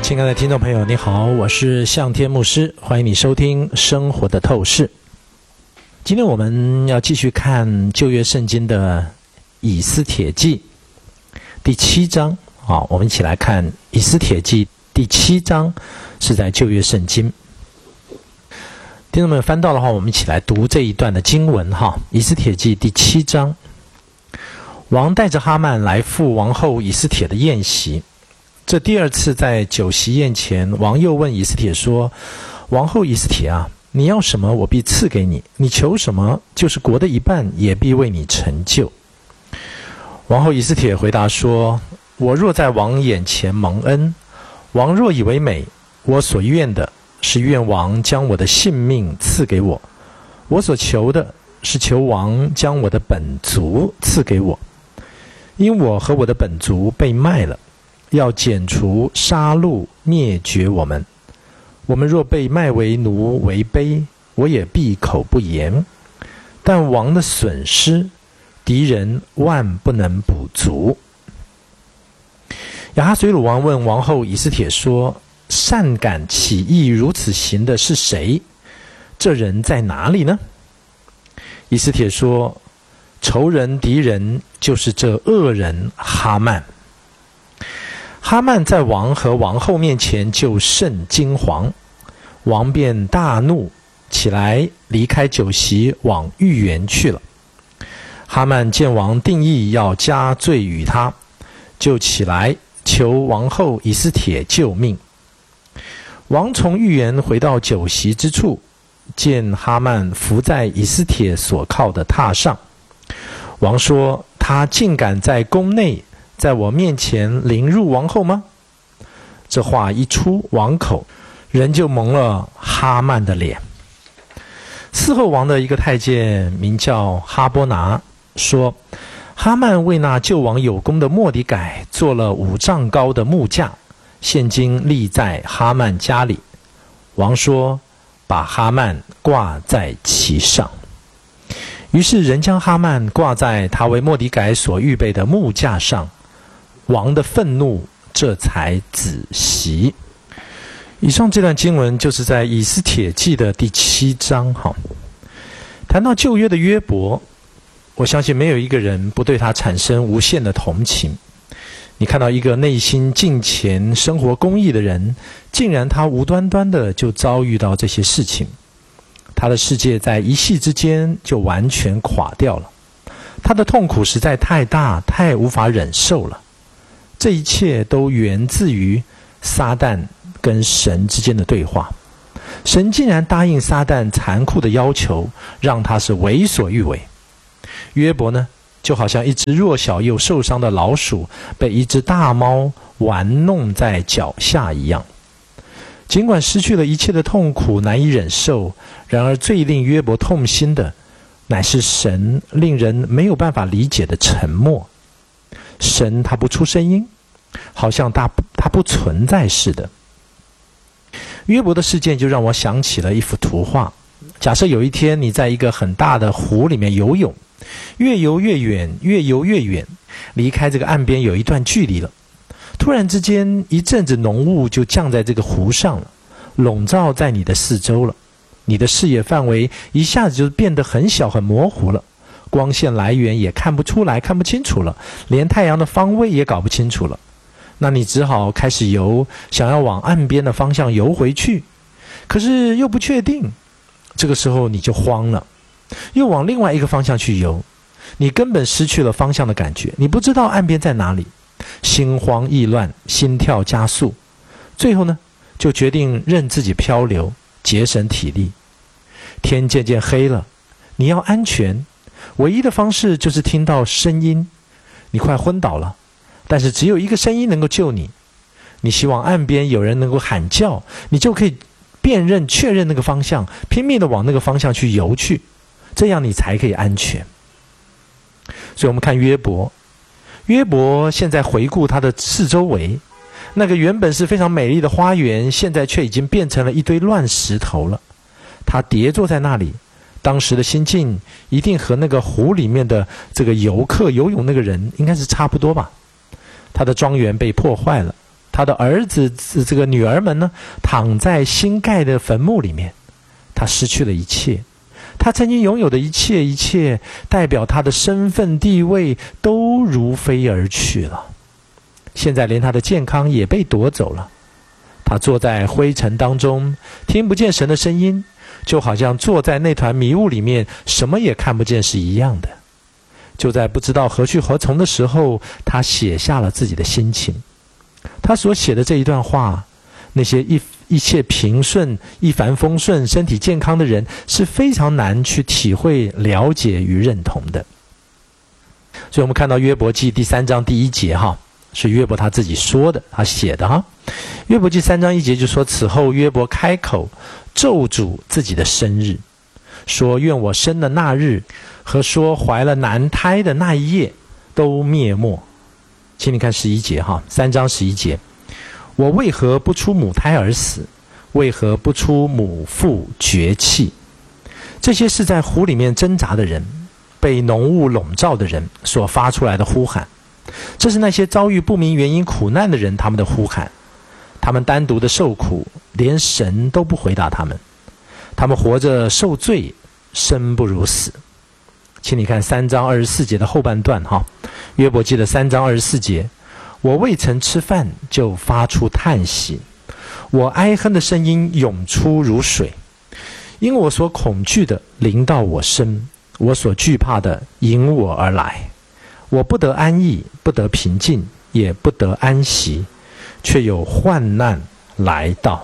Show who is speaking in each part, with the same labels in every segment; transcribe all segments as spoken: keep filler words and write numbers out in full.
Speaker 1: 亲爱的听众朋友，你好，我是向天牧师，欢迎你收听生活的透视。今天我们要继续看旧约圣经的以斯帖记第七章。好，我们一起来看以斯帖记第七章，是在旧约圣经。听众们翻到的话，我们一起来读这一段的经文哈。以斯帖记第七章，王带着哈曼来赴王后以斯帖的宴席。这第二次在酒席宴前，王又问以斯帖说：王后以斯帖啊，你要什么，我必赐给你；你求什么，就是国的一半，也必为你成就。王后以斯帖回答说：我若在王眼前蒙恩，王若以为美，我所愿的是愿王将我的性命赐给我，我所求的是求王将我的本族赐给我，因我和我的本族被卖了，要剪除杀戮灭绝我们。我们若被卖为奴为卑，我也闭口不言。但王的损失，敌人万不能补足。亚哈随鲁王问王后以斯帖说：善敢起意如此行的是谁？这人在哪里呢？以斯帖说：仇人敌人就是这恶人哈曼。哈曼在王和王后面前就甚惊惶，王便大怒，起来离开酒席，往御园去了。哈曼见王定意要加罪于他，就起来求王后以斯帖救命。王从御园回到酒席之处，见哈曼伏在以斯帖所靠的榻上。王说：他竟敢在宫内在我面前凌辱王后吗？这话一出王口，人就蒙了哈曼的脸。伺候王的一个太监名叫哈波拿，说：哈曼为那救王有功的末底改做了五丈高的木架，现今立在哈曼家里。王说：把哈曼挂在其上。于是人将哈曼挂在他为末底改所预备的木架上。王的愤怒这才止息。以上这段经文就是在以斯帖记的第七章。谈到旧约的约伯，我相信没有一个人不对他产生无限的同情。你看到一个内心敬虔、生活公义的人，竟然他无端端的就遭遇到这些事情，他的世界在一夕之间就完全垮掉了，他的痛苦实在太大，太无法忍受了。这一切都源自于撒旦跟神之间的对话。神竟然答应撒旦残酷的要求，让他是为所欲为。约伯呢，就好像一只弱小又受伤的老鼠，被一只大猫玩弄在脚下一样。尽管失去了一切的痛苦难以忍受，然而最令约伯痛心的，乃是神令人没有办法理解的沉默。神他不出声音，好像他他不存在似的。约伯的事件就让我想起了一幅图画。假设有一天你在一个很大的湖里面游泳，越游越远，越游越远，离开这个岸边有一段距离了。突然之间，一阵子浓雾就降在这个湖上了，笼罩在你的四周了。你的视野范围一下子就变得很小很模糊了，光线来源也看不出来，看不清楚了，连太阳的方位也搞不清楚了。那你只好开始游，想要往岸边的方向游回去，可是又不确定。这个时候你就慌了，又往另外一个方向去游，你根本失去了方向的感觉，你不知道岸边在哪里，心慌意乱，心跳加速。最后呢，就决定任自己漂流，节省体力。天渐渐黑了，你要安全，唯一的方式就是听到声音。你快昏倒了，但是只有一个声音能够救你。你希望岸边有人能够喊叫，你就可以辨认确认那个方向，拼命的往那个方向去游去，这样你才可以安全。所以我们看约伯，约伯现在回顾他的四周围，那个原本是非常美丽的花园，现在却已经变成了一堆乱石头了。他跌坐在那里，当时的心境一定和那个湖里面的这个游客游泳那个人应该是差不多吧。他的庄园被破坏了，他他的儿子这个女儿们呢，躺在新盖的坟墓里面，他失去了一切。他曾经拥有的一切一切，代表他的身份地位都如飞而去了。现在连他的健康也被夺走了。他坐在灰尘当中，听不见神的声音，就好像坐在那团迷雾里面，什么也看不见是一样的。就在不知道何去何从的时候，他写下了自己的心情。他所写的这一段话，那些一一切平顺、一帆风顺、身体健康的人是非常难去体会、了解与认同的。所以我们看到约伯记第三章第一节哈，是约伯他自己说的，他写的哈。约伯记三章一节就说：此后约伯开口咒诅自己的生日，说愿我生的那日和说怀了男胎的那一夜都灭没。请你看十一节哈，三章十一节。我为何不出母胎而死？为何不出母腹绝气？这些是在湖里面挣扎的人，被浓雾笼罩的人所发出来的呼喊。这是那些遭遇不明原因苦难的人他们的呼喊。他们单独的受苦，连神都不回答他们。他们活着受罪，生不如死。请你看三章二十四节的后半段哈，约伯记的三章二十四节。我未曾吃饭就发出叹息，我哀哼的声音涌出如水，因我所恐惧的临到我身，我所惧怕的迎我而来。我不得安逸，不得平静，也不得安息，却有患难来到。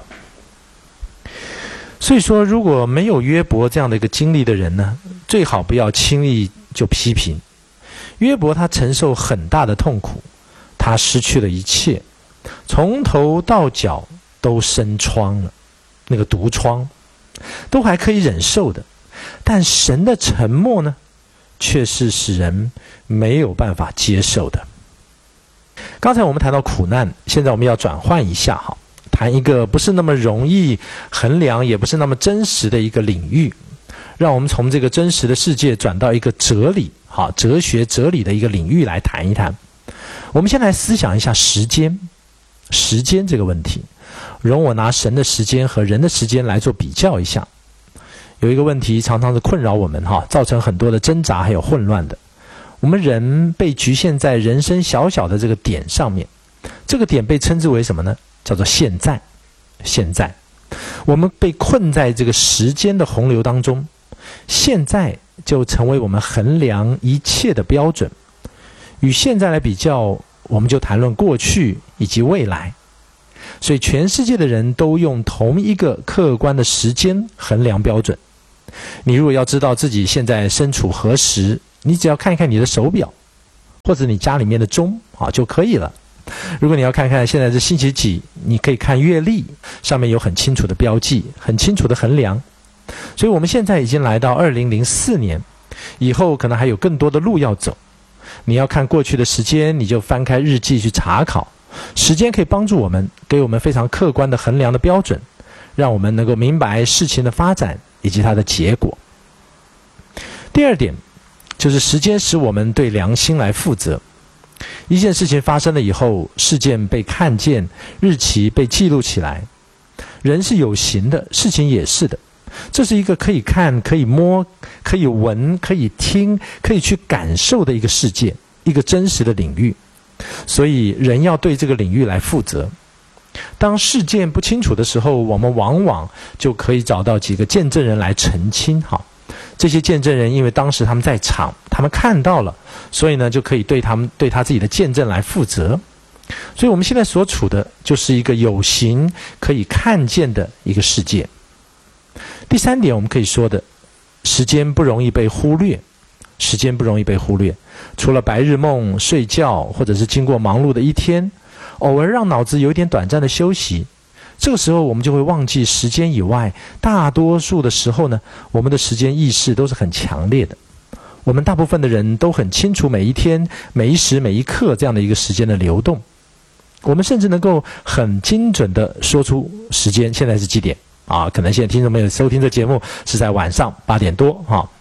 Speaker 1: 所以说，如果没有约伯这样的一个经历的人呢，最好不要轻易就批评。约伯他承受很大的痛苦，他失去了一切，从头到脚都生疮了，那个毒疮都还可以忍受的，但神的沉默呢，却是使人没有办法接受的。刚才我们谈到苦难，现在我们要转换一下哈，谈一个不是那么容易衡量，也不是那么真实的一个领域，让我们从这个真实的世界转到一个哲理，哈，哲学哲理的一个领域来谈一谈。我们先来思想一下时间，时间这个问题。容我拿神的时间和人的时间来做比较一下。有一个问题常常是困扰我们哈，造成很多的挣扎还有混乱的。我们人被局限在人生小小的这个点上面，这个点被称之为什么呢？叫做现在。现在，我们被困在这个时间的洪流当中，现在就成为我们衡量一切的标准。与现在来比较，我们就谈论过去以及未来。所以全世界的人都用同一个客观的时间衡量标准。你如果要知道自己现在身处何时，你只要看一看你的手表，或者你家里面的钟啊就可以了。如果你要看看现在是星期几，你可以看月历，上面有很清楚的标记，很清楚的衡量。所以我们现在已经来到二零零四年，以后可能还有更多的路要走。你要看过去的时间，你就翻开日记去查考。时间可以帮助我们，给我们非常客观的衡量的标准，让我们能够明白事情的发展以及它的结果。第二点，就是时间使我们对良心来负责。一件事情发生了以后，事件被看见，日期被记录起来。人是有形的，事情也是的。这是一个可以看、可以摸、可以闻、可以听、可以去感受的一个世界，一个真实的领域。所以人要对这个领域来负责。当事件不清楚的时候，我们往往就可以找到几个见证人来澄清哈。这些见证人因为当时他们在场，他们看到了，所以呢就可以对他们对他自己的见证来负责。所以我们现在所处的就是一个有形可以看见的一个世界。第三点，我们可以说的，时间不容易被忽略。时间不容易被忽略，除了白日梦、睡觉，或者是经过忙碌的一天，偶尔让脑子有一点短暂的休息，这个时候我们就会忘记时间以外，大多数的时候呢，我们的时间意识都是很强烈的。我们大部分的人都很清楚每一天、每一时、每一刻这样的一个时间的流动。我们甚至能够很精准地说出时间现在是几点啊？可能现在听众朋友收听这节目是在晚上八点多哈。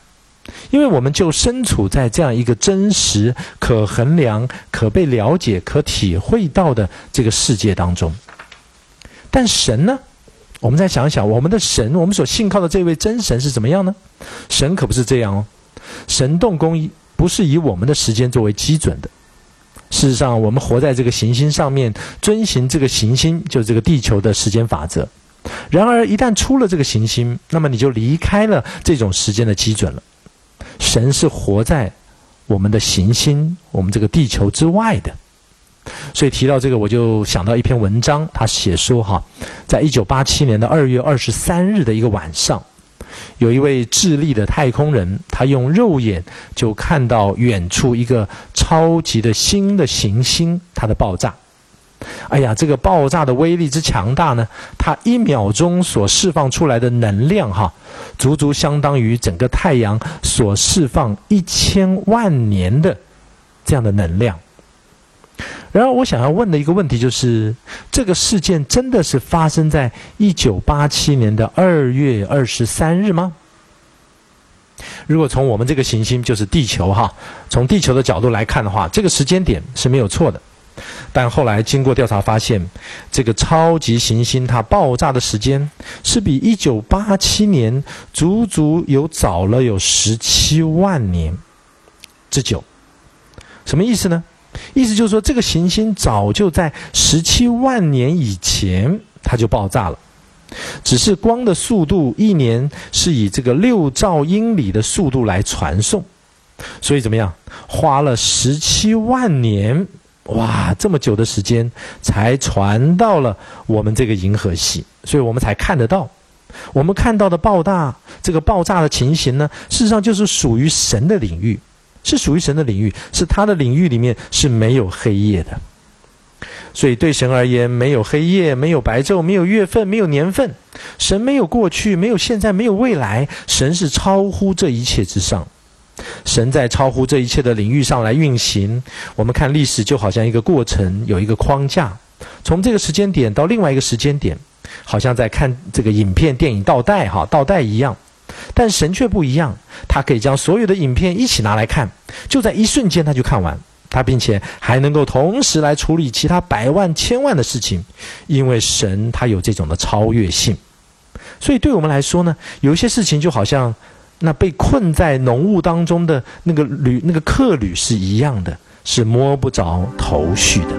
Speaker 1: 因为我们就身处在这样一个真实、可衡量、可被了解、可体会到的这个世界当中。但神呢？我们再想想，我们的神，我们所信靠的这位真神是怎么样呢？神可不是这样哦。神动工不是以我们的时间作为基准的。事实上，我们活在这个行星上面，遵循这个行星，就是这个地球的时间法则。然而，一旦出了这个行星，那么你就离开了这种时间的基准了。神是活在我们的行星，我们这个地球之外的。所以提到这个，我就想到一篇文章，他写说哈，在一九八七年的二月二十三日的一个晚上，有一位智利的太空人，他用肉眼就看到远处一个超级的新的行星，它的爆炸。哎呀，这个爆炸的威力之强大呢，它一秒钟所释放出来的能量哈，足足相当于整个太阳所释放一千万年的这样的能量。然而我想要问的一个问题就是，这个事件真的是发生在一九八七年的二月二十三日吗？如果从我们这个行星就是地球哈，从地球的角度来看的话，这个时间点是没有错的。但后来经过调查发现，这个超级行星它爆炸的时间是比一九八七年足足有早了有十七万年之久。什么意思呢？意思就是说，这个行星早就在十七万年以前它就爆炸了，只是光的速度一年是以这个六兆英里的速度来传送，所以怎么样，花了十七万年，哇，这么久的时间才传到了我们这个银河系，所以我们才看得到。我们看到的爆炸，这个爆炸的情形呢，事实上就是属于神的领域，是属于神的领域，是他的领域里面是没有黑夜的。所以对神而言，没有黑夜，没有白昼，没有月份，没有年份，神没有过去，没有现在，没有未来，神是超乎这一切之上。神在超乎这一切的领域上来运行。我们看历史就好像一个过程，有一个框架，从这个时间点到另外一个时间点，好像在看这个影片电影倒带哈倒带一样。但神却不一样，他可以将所有的影片一起拿来看，就在一瞬间他就看完，他并且还能够同时来处理其他百万千万的事情，因为神他有这种的超越性。所以对我们来说呢，有一些事情就好像那被困在浓雾当中的那个旅那个客旅是一样的，是摸不着头绪的。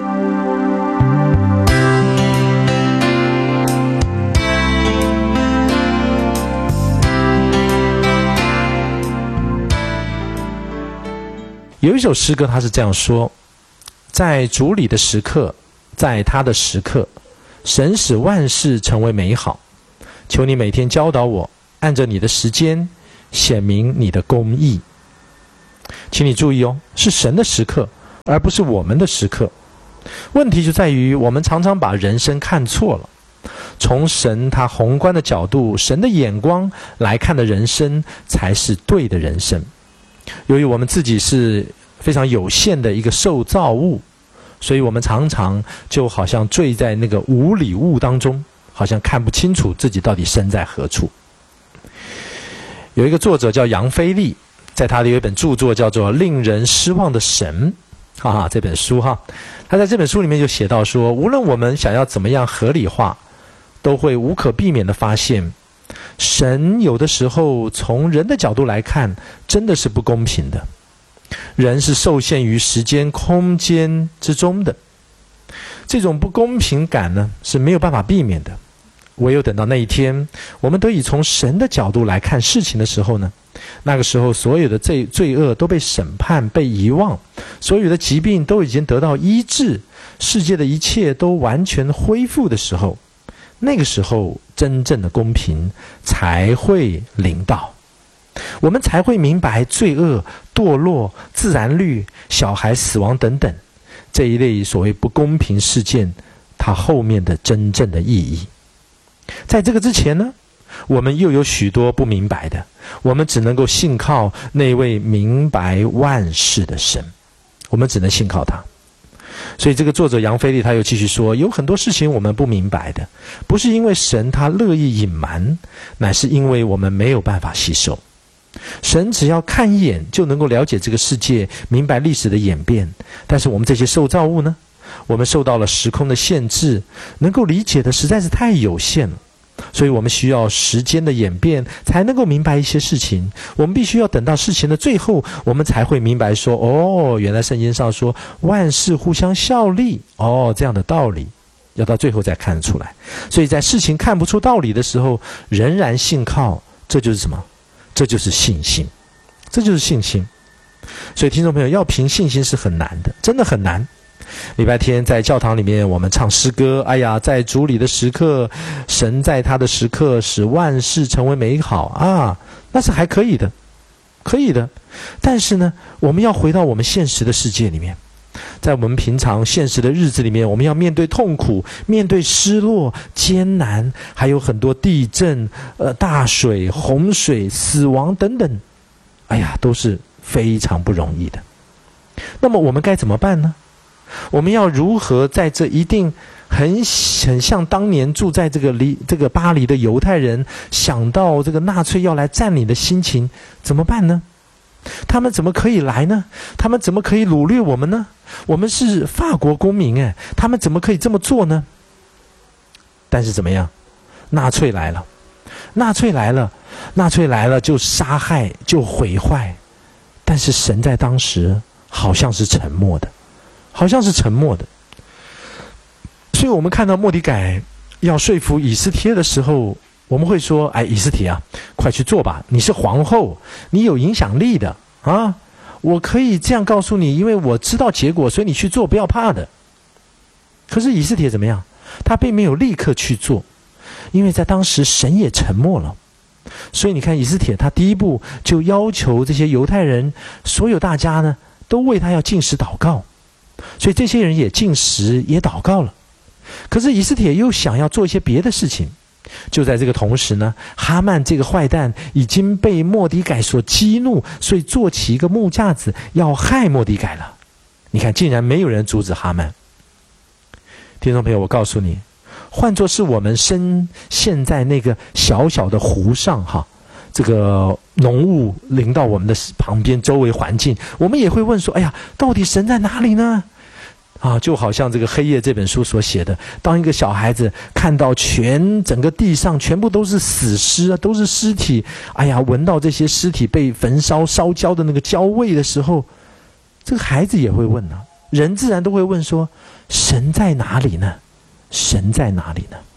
Speaker 1: 有一首诗歌，它是这样说：在主里的时刻，在他的时刻，神使万事成为美好。求你每天教导我，按着你的时间显明你的公义。请你注意哦，是神的时刻，而不是我们的时刻。问题就在于我们常常把人生看错了。从神他宏观的角度，神的眼光来看的人生才是对的人生。由于我们自己是非常有限的一个受造物，所以我们常常就好像坠在那个无里雾当中，好像看不清楚自己到底身在何处。有一个作者叫杨飞利，在他的有一本著作叫做《令人失望的神》哈哈，这本书哈，他在这本书里面就写到说，无论我们想要怎么样合理化，都会无可避免地发现，神有的时候从人的角度来看，真的是不公平的。人是受限于时间空间之中的，这种不公平感呢是没有办法避免的。唯有等到那一天，我们得以从神的角度来看事情的时候呢，那个时候所有的罪罪恶都被审判、被遗忘，所有的疾病都已经得到医治，世界的一切都完全恢复的时候，那个时候真正的公平才会临到，我们才会明白罪恶、堕落、自然律、小孩死亡等等这一类所谓不公平事件，它后面的真正的意义。在这个之前呢，我们又有许多不明白的，我们只能够信靠那位明白万事的神，我们只能信靠他。所以这个作者杨飞利他又继续说，有很多事情我们不明白的，不是因为神他乐意隐瞒，乃是因为我们没有办法吸收。 神只要看一眼就能够了解这个世界，明白历史的演变。但是我们这些受造物呢，我们受到了时空的限制，能够理解的实在是太有限了。所以我们需要时间的演变才能够明白一些事情，我们必须要等到事情的最后，我们才会明白说，哦，原来圣经上说万事互相效力，哦，这样的道理要到最后才看得出来。所以在事情看不出道理的时候，仍然信靠，这就是什么？这就是信心，这就是信心。所以听众朋友，要凭信心是很难的，真的很难。礼拜天在教堂里面我们唱诗歌，哎呀，在主里的时刻，神在他的时刻使万事成为美好啊，那是还可以的，可以的。但是呢，我们要回到我们现实的世界里面，在我们平常现实的日子里面，我们要面对痛苦，面对失落、艰难，还有很多地震、呃大水、洪水、死亡等等，哎呀，都是非常不容易的。那么我们该怎么办呢？我们要如何在这一定很很像当年住在这个离这个巴黎的犹太人想到这个纳粹要来占领的心情怎么办呢？他们怎么可以来呢？他们怎么可以掳掠我们呢？我们是法国公民哎，他们怎么可以这么做呢？但是怎么样？纳粹来了，纳粹来了，纳粹来了就杀害，就毁坏。但是神在当时好像是沉默的。好像是沉默的。所以我们看到末底改要说服以斯帖的时候，我们会说，哎，以斯帖啊，快去做吧，你是皇后，你有影响力的啊，我可以这样告诉你，因为我知道结果，所以你去做，不要怕的。可是以斯帖怎么样？他并没有立刻去做，因为在当时神也沉默了。所以你看以斯帖，他第一步就要求这些犹太人，所有大家呢，都为他要禁食祷告。所以这些人也禁食也祷告了。可是以斯帖又想要做一些别的事情。就在这个同时呢，哈曼这个坏蛋已经被末底改所激怒，所以做起一个木架子要害末底改了。你看，竟然没有人阻止哈曼。听众朋友，我告诉你，换作是我们身陷在那个小小的湖上哈，这个浓雾淋到我们的旁边周围环境，我们也会问说，哎呀，到底神在哪里呢？啊，就好像这个《黑夜》这本书所写的，当一个小孩子看到全整个地上全部都是死尸啊，都是尸体，哎呀，闻到这些尸体被焚烧烧焦的那个焦味的时候，这个孩子也会问啊，人自然都会问说，神在哪里呢？神在哪里呢？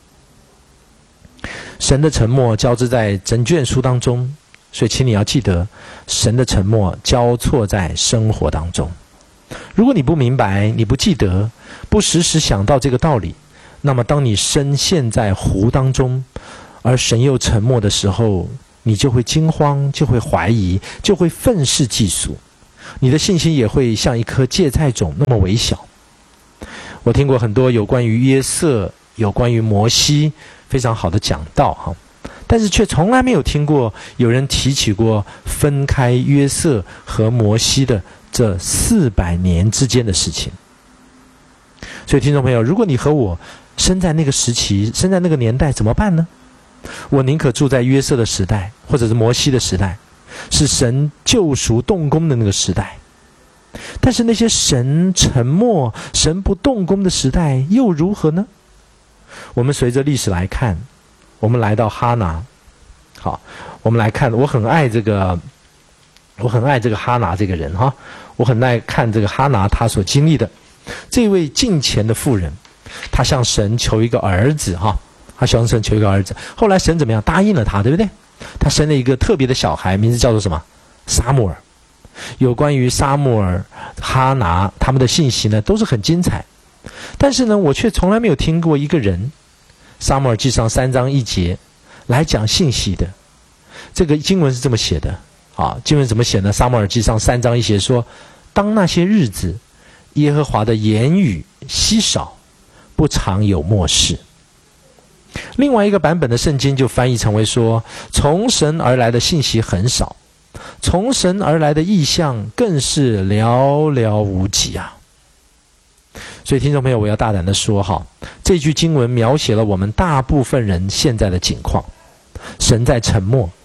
Speaker 1: 神的沉默交织在整卷书当中，所以请你要记得，神的沉默交错在生活当中。如果你不明白，你不记得，不时时想到这个道理，那么当你深陷在湖当中，而神又沉默的时候，你就会惊慌，就会怀疑，就会愤世嫉俗，你的信心也会像一颗芥菜种那么微小。我听过很多有关于约瑟、有关于摩西非常好的讲道哈，但是却从来没有听过有人提起过分开约瑟和摩西的这四百年之间的事情。所以听众朋友，如果你和我生在那个时期，生在那个年代，怎么办呢？我宁可住在约瑟的时代，或者是摩西的时代，是神救赎动工的那个时代。但是那些神沉默、神不动工的时代又如何呢？我们随着历史来看，我们来到哈拿。好，我们来看，我很爱这个我很爱这个哈拿这个人哈，我很爱看这个哈拿他所经历的这位敬虔的妇人，他向神求一个儿子哈，他向神求一个儿子，后来神怎么样？答应了他，对不对？他生了一个特别的小孩，名字叫做什么？撒母耳。有关于撒母耳、哈拿他们的信息呢，都是很精彩。但是呢，我却从来没有听过一个人，撒母耳记上三章一节来讲信息的。这个经文是这么写的啊，经文怎么写呢？撒母耳记上三章一节说，当那些日子，耶和华的言语稀少，不常有默示。另外一个版本的圣经就翻译成为说，从神而来的信息很少，从神而来的意象更是寥寥无几啊。所以听众朋友，我要大胆的说哈，这句经文描写了我们大部分人现在的境况。神在沉默，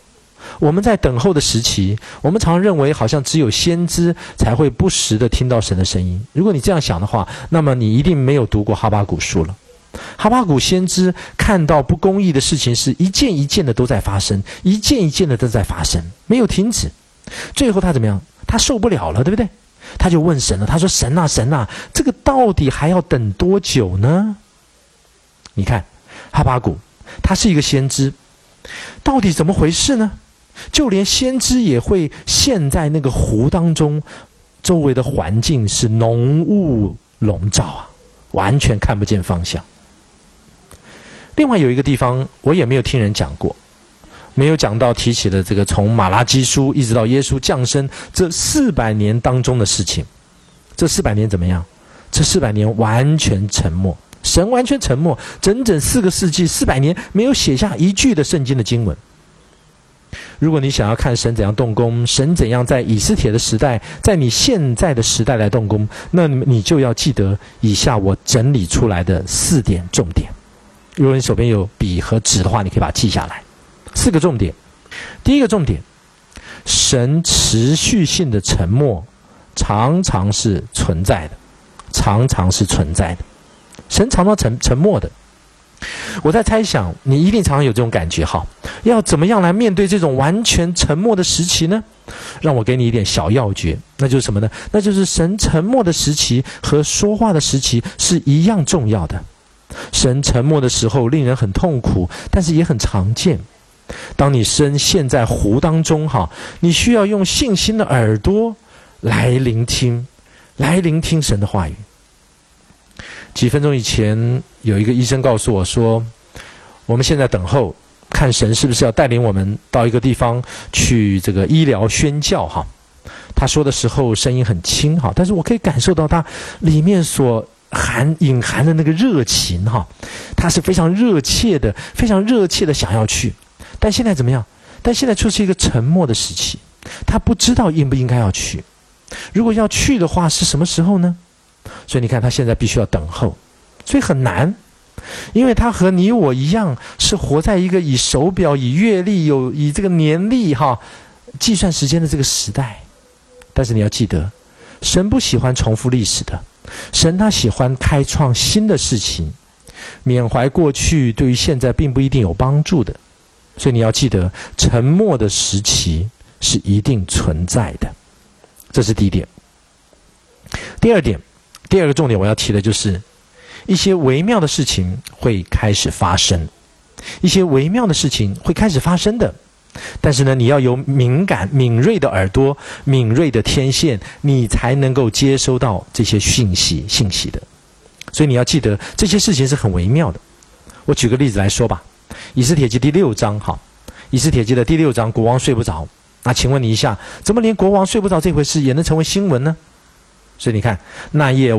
Speaker 1: 我们在等候的时期，我们常认为好像只有先知才会不时地听到神的声音。如果你这样想的话，那么你一定没有读过哈巴谷书了。哈巴谷先知看到不公义的事情是一件一件的都在发生，一件一件的都在发生，没有停止。最后他怎么样？他受不了了，对不对？他就问神了，他说神啊神啊，这个到底还要等多久呢？你看哈巴谷他是一个先知，到底怎么回事呢？就连先知也会陷在那个湖当中，周围的环境是浓雾笼罩啊，完全看不见方向。另外有一个地方我也没有听人讲过，没有讲到提起了这个从马拉基书一直到耶稣降生这四百年当中的事情。这四百年怎么样？这四百年完全沉默，神完全沉默，整整四个世纪四百年没有写下一句的圣经的经文。如果你想要看神怎样动工，神怎样在以斯帖的时代，在你现在的时代来动工，那你就要记得以下我整理出来的四点重点。如果你手边有笔和纸的话，你可以把它记下来。四个重点。第一个重点，神持续性的沉默常常是存在的，常常是存在的。神常常沉沉默的。我在猜想你一定常常有这种感觉，好，要怎么样来面对这种完全沉默的时期呢？让我给你一点小要诀，那就是什么呢？那就是神沉默的时期和说话的时期是一样重要的。神沉默的时候令人很痛苦，但是也很常见。当你深陷在湖当中，哈，你需要用信心的耳朵来聆听，来聆听神的话语。几分钟以前，有一个医生告诉我说，我们现在等候，看神是不是要带领我们到一个地方去这个医疗宣教哈。他说的时候声音很轻哈，但是我可以感受到他里面所含隐含的那个热情哈，他是非常热切的，非常热切的想要去。但现在怎么样？但现在就是一个沉默的时期，他不知道应不应该要去。如果要去的话，是什么时候呢？所以你看他现在必须要等候，所以很难，因为他和你我一样是活在一个以手表以月历有以这个年历哈计算时间的这个时代。但是你要记得，神不喜欢重复历史的，神他喜欢开创新的事情，缅怀过去对于现在并不一定有帮助的。所以你要记得，沉默的时期是一定存在的。这是第一点。第二点，第二个重点我要提的就是一些微妙的事情会开始发生，一些微妙的事情会开始发生的。但是呢，你要有敏感敏锐的耳朵，敏锐的天线，你才能够接收到这些讯息信息的。所以你要记得，这些事情是很微妙的。我举个例子来说吧，以斯帖记第六章，好，以斯帖记的第六章，国王睡不着。那请问你一下，怎么连国王睡不着这回事也能成为新闻呢？所以你看，那夜